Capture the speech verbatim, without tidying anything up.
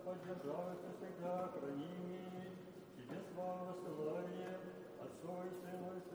поддержавшись всегда храними, тебе славу высылаем, Отцу и Сыну и Святому